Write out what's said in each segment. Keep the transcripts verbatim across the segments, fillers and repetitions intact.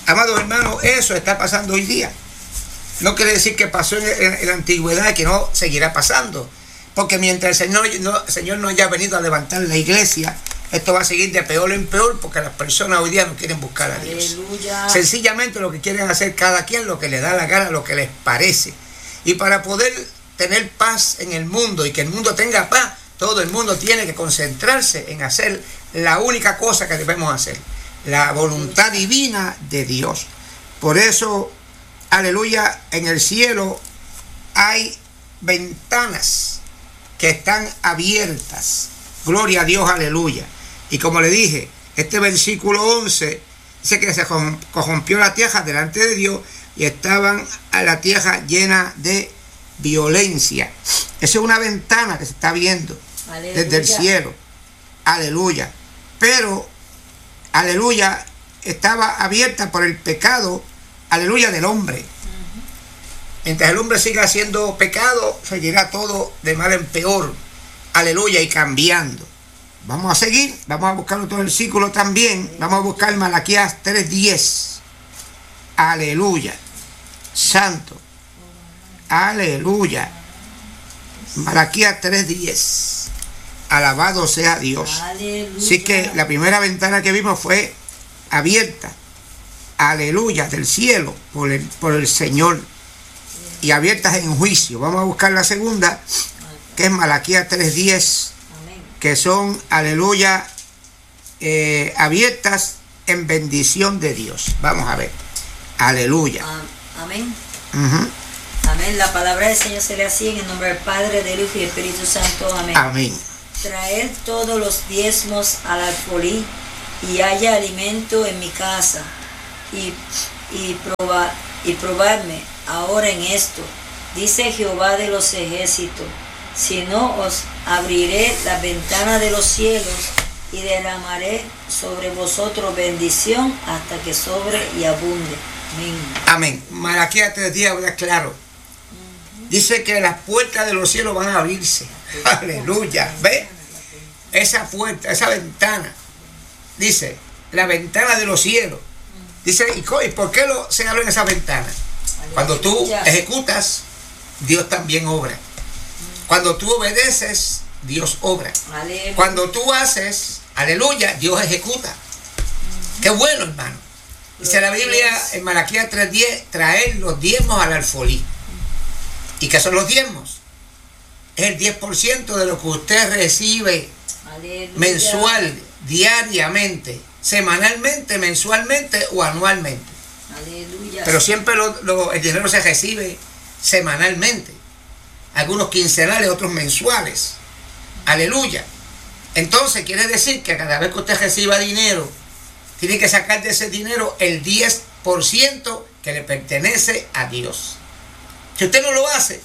Amados hermanos, eso está pasando hoy día. No quiere decir que pasó en, en, en la antigüedad y que no seguirá pasando. Porque mientras el Señor, no, el Señor no haya venido a levantar la iglesia, esto va a seguir de peor en peor, porque las personas hoy día no quieren buscar a Dios. Aleluya. Sencillamente lo que quieren hacer cada quien, lo que le da la gana, lo que les parece. Y para poder tener paz en el mundo y que el mundo tenga paz, todo el mundo tiene que concentrarse en hacer la única cosa que debemos hacer, la voluntad divina de Dios. Por eso, aleluya, en el cielo hay ventanas que están abiertas. Gloria a Dios, aleluya. Y como le dije, este versículo once dice que se corrompió la tierra delante de Dios y estaban a la tierra llena de violencia. Esa es una ventana que se está viendo, aleluya, desde el cielo. Aleluya. Pero, aleluya, estaba abierta por el pecado, aleluya, del hombre. Mientras el hombre siga haciendo pecado, seguirá todo de mal en peor. Aleluya, y cambiando. Vamos a seguir, vamos a buscar otro versículo también. Vamos a buscar Malaquías tres diez. Aleluya. Santo. Aleluya. Malaquías tres diez. Alabado sea Dios. Aleluya. Así que la primera ventana que vimos fue abierta. Aleluya, del cielo por el, por el Señor. Y abiertas en juicio. Vamos a buscar la segunda, que es Malaquías tres diez, que son, aleluya, eh, abiertas en bendición de Dios. Vamos a ver. Aleluya. Amén. Uh-huh. Amén. La palabra del Señor se lee así, en el nombre del Padre, del Hijo y del Espíritu Santo. Amén. Amén. Traer todos los diezmos al alfolí y haya alimento en mi casa y, y, probar, y probarme ahora en esto, dice Jehová de los ejércitos, si no os abriré las ventanas de los cielos y derramaré sobre vosotros bendición hasta que sobre y abunde. Amén. Amén. Malaquías tres días habla claro. Uh-huh. Dice que las puertas de los cielos van a abrirse. Uh-huh. Aleluya. ¿Ve? Esa puerta, esa ventana. Dice, la ventana de los cielos. Uh-huh. Dice, ¿y por qué lo, se abren esas ventanas? Cuando tú ejecutas, Dios también obra. Cuando tú obedeces, Dios obra. Aleluya. Cuando tú haces, aleluya, Dios ejecuta. Uh-huh. Qué bueno, hermano. Dice la Biblia en Malaquías tres diez, traer los diezmos al alfolí. Uh-huh. ¿Y qué son los diezmos? Es el diez por ciento de lo que usted recibe. Aleluya. Mensual, diariamente, semanalmente, mensualmente o anualmente. Aleluya. Pero siempre lo, lo, el dinero se recibe semanalmente, algunos quincenales, otros mensuales. Aleluya. Entonces quiere decir que cada vez que usted reciba dinero, tiene que sacar de ese dinero el diez por ciento que le pertenece a Dios. Si usted no lo hace,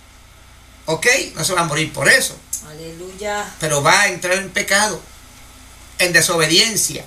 ok, no se va a morir por eso. Aleluya. Pero va a entrar en pecado, en desobediencia.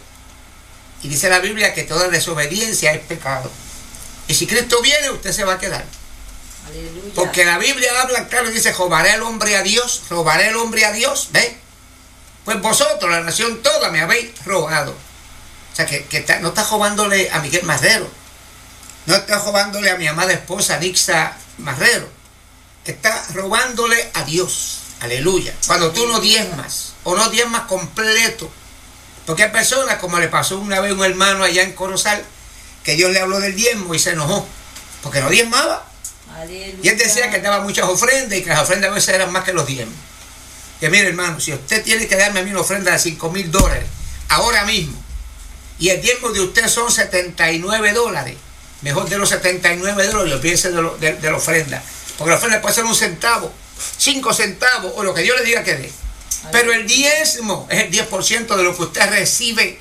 Y dice la Biblia que toda desobediencia es pecado. Y si Cristo viene, usted se va a quedar. Aleluya. Porque la Biblia habla claro y dice, robaré el hombre a Dios, robaré el hombre a Dios. ¿Ve? Pues vosotros, la nación toda, me habéis robado. O sea, que, que está, no está robándole a Miguel Marrero. No está robándole a mi amada esposa Nixa Marrero. Está robándole a Dios. Aleluya. Cuando tú no diezmas, o no diezmas completo. Porque hay personas, como le pasó una vez a un hermano allá en Corozal, que Dios le habló del diezmo y se enojó, porque no diezmaba. Aleluya. Y él decía que daba muchas ofrendas y que las ofrendas a veces eran más que los diezmos. Que mire, hermano, si usted tiene que darme a mí una ofrenda de cinco mil dólares, ahora mismo, y el diezmo de usted son setenta y nueve dólares, mejor de los setenta y nueve dólares, olvídese de, lo, de, de la ofrenda. Porque la ofrenda puede ser un centavo, cinco centavos, o lo que Dios le diga que dé. Pero el diezmo es el diez por ciento de lo que usted recibe.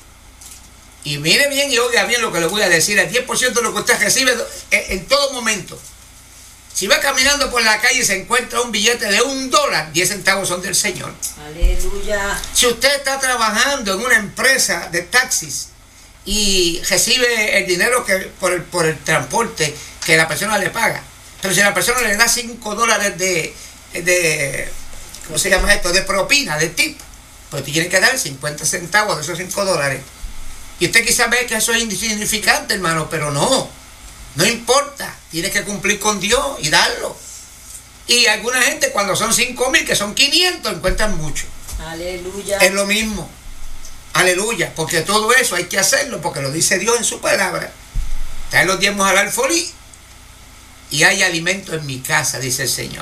Y mire bien y oiga bien lo que le voy a decir. El diez por ciento de lo que usted recibe en todo momento. Si va caminando por la calle y se encuentra un billete de un dólar, diez centavos son del Señor. Aleluya. Si usted está trabajando en una empresa de taxis y recibe el dinero que por el, por el transporte que la persona le paga, pero si la persona le da cinco dólares de... de ¿cómo se llama esto? De propina, de tip. Pues tú tienes que dar cincuenta centavos de esos cinco dólares. Y usted quizá ve que eso es insignificante, hermano, pero no, no importa. Tienes que cumplir con Dios y darlo. Y alguna gente cuando son cinco mil, que son quinientos, encuentran mucho. Aleluya. Es lo mismo. Aleluya. Porque todo eso hay que hacerlo, porque lo dice Dios en su palabra. Trae los diezmos al alfolí y hay alimento en mi casa, dice el Señor.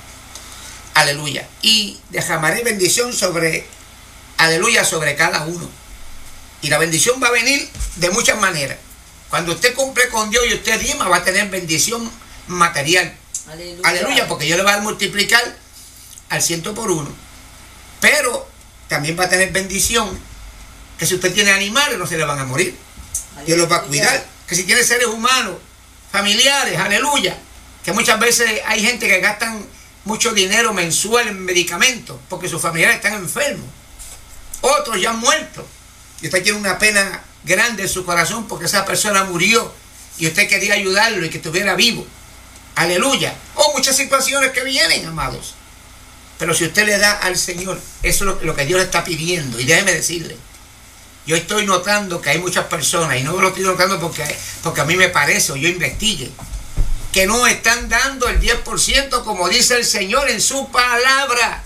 Aleluya. Y derramaré bendición sobre, aleluya, sobre cada uno. Y la bendición va a venir de muchas maneras. Cuando usted cumple con Dios y usted diezma, va a tener bendición material. Aleluya. Aleluya, porque Dios le va a multiplicar al ciento por uno. Pero también va a tener bendición, que si usted tiene animales no se le van a morir. Aleluya. Dios los va a cuidar. Que si tiene seres humanos, familiares, aleluya, que muchas veces hay gente que gastan mucho dinero mensual en medicamentos porque sus familiares están enfermos. Otros ya han muerto. Y usted tiene una pena grande en su corazón porque esa persona murió y usted quería ayudarlo y que estuviera vivo. Aleluya. O muchas situaciones que vienen, amados. Pero si usted le da al Señor, eso es lo, lo que Dios le está pidiendo. Y déjeme decirle, yo estoy notando que hay muchas personas, y no lo estoy notando porque, porque a mí me parece, o yo investigue, que no están dando el diez por ciento como dice el Señor en su palabra.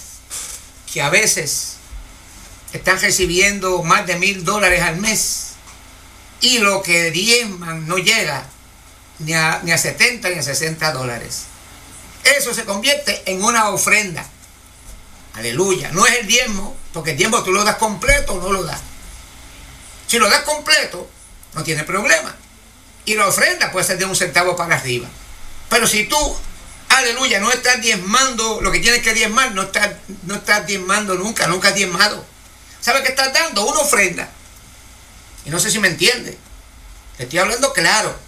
Que a veces están recibiendo más de mil dólares al mes y lo que diezman no llega ni a, ni a setenta ni a sesenta dólares. Eso se convierte en una ofrenda. Aleluya. No es el diezmo, porque el diezmo tú lo das completo o no lo das. Si lo das completo, no tiene problema. Y la ofrenda puede ser de un centavo para arriba. Pero si tú, aleluya, no estás diezmando lo que tienes que diezmar, no estás, no estás diezmando nunca, nunca has diezmado. ¿Sabes qué estás dando? Una ofrenda. Y no sé si me entiende. Te estoy hablando claro.